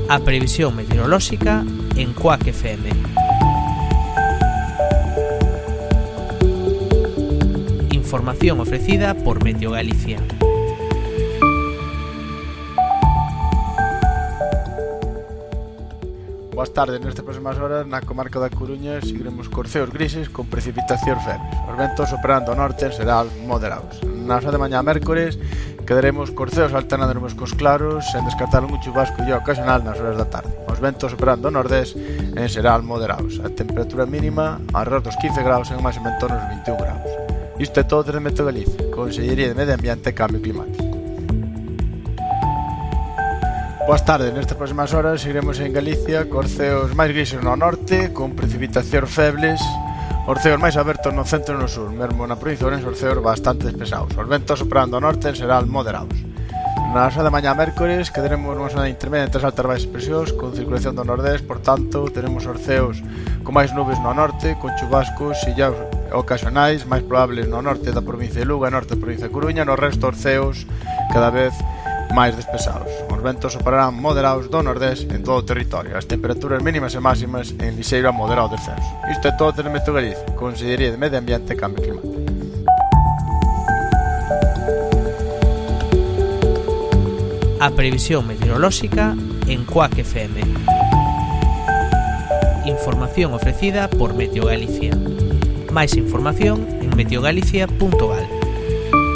A previsión meteorolóxica en Cuac FM. Información ofrecida por Meteo Galicia. Boas tardes, nestas próximas horas na comarca da Coruña seguiremos cos ceos grises con precipitacións febles. Os ventos operando ao norte serán moderados. Na hora de mañá mércores quedaremos cos ceos alternándonos cos claros, sen descartar un chubasco e ocasional nas horas da tarde. Os ventos operando ao nordés serán moderados. A temperatura mínima alrededor dos 15 graus en máximo en torno aos 21 graus. Isto é todo desde Meteo Galicia, Consellería de Medio Ambiente e Cambio Climático. Boas tardes, nestas próximas horas seguiremos en Galicia cos ceos máis grises no norte, con precipitacións febles, os ceos máis abertos no centro e no sur, mesmo na provincia de Ourense os ceos bastante despesados. Os ventos operando ao norte serán moderados. Na hora de mañá mércores quedaremos nunha zona intermedia entre as altas e baixas presións, con circulación do nordés, por tanto, teremos os ceos con máis nubes no norte, con chubascos e illas ocasionais, máis probables no norte da provincia de Lugo e norte da provincia de Coruña, no resto os ceos cada vez máis despesados. Os ventos operarán moderados do nordés en todo o territorio. As temperaturas mínimas e máximas en lixeiro a moderado descenso. Isto é todo desde Meteo Galicia, Consellería de Medio Ambiente e Cambio Climático. A previsión meteorolóxica en Cuac FM. Información ofrecida por Meteo Galicia. Máis información en meteogalicia.gal.